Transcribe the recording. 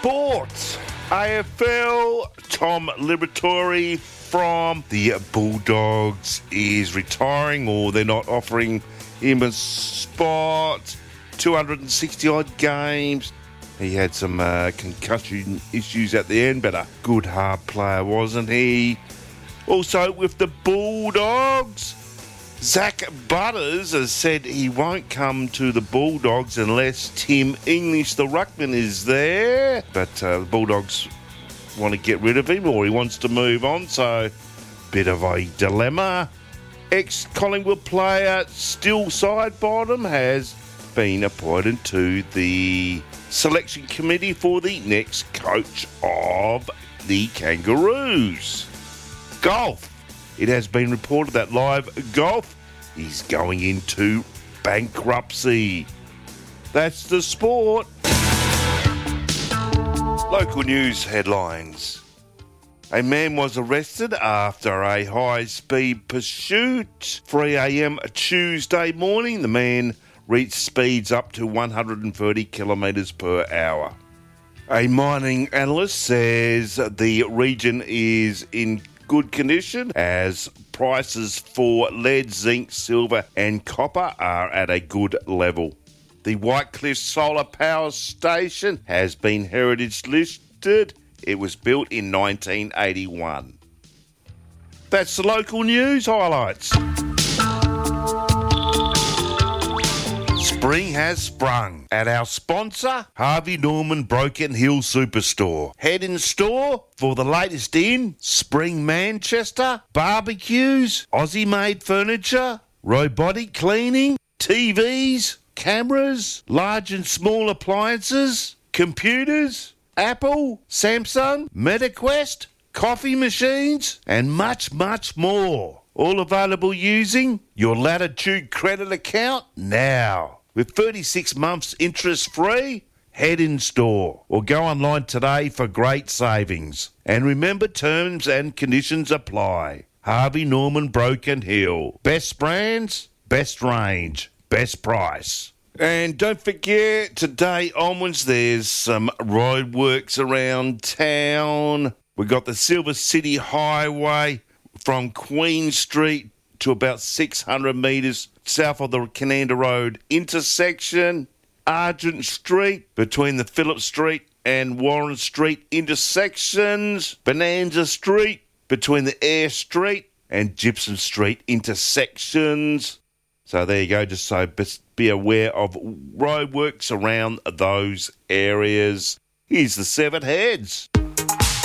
Sports. AFL, Tom Liberatore from the Bulldogs is retiring, or they're not offering him a spot. 260-odd games. He had some concussion issues at the end, but a good hard player, wasn't he? Also with the Bulldogs, Zach Butters has said he won't come to the Bulldogs unless Tim English, the ruckman, is there. But the Bulldogs want to get rid of him, or he wants to move on, so bit of a dilemma. Ex-Collingwood player Still Sidebottom has been appointed to the selection committee for the next coach of the Kangaroos. Golf. It has been reported that Live Golf is going into bankruptcy. That's the sport. Local news headlines. A man was arrested after a high-speed pursuit. 3 a.m. Tuesday morning, the man reached speeds up to 130 kilometres per hour. A mining analyst says the region is in good condition as prices for lead, zinc, silver and copper are at a good level. The Whitecliff Solar Power Station has been heritage listed. It was built in 1981. That's the local news highlights. Spring has sprung at our sponsor, Harvey Norman Broken Hill Superstore. Head in store for the latest in spring Manchester, barbecues, Aussie-made furniture, robotic cleaning, TVs, cameras, large and small appliances, computers, Apple, Samsung, MetaQuest, coffee machines, and much, much more. All available using your Latitude credit account now. With 36 months interest-free, head in store or go online today for great savings. And remember, terms and conditions apply. Harvey Norman Broken Hill. Best brands, best range, best price. And don't forget, today onwards, there's some roadworks around town. We've got the Silver City Highway from Queen Street to about 600 metres south of the Cananda Road intersection. Argent Street between the Phillip Street and Warren Street intersections. Bonanza Street between the Eyre Street and Gibson Street intersections. So there you go, just so be aware of roadworks around those areas. Here's the Seven Heads.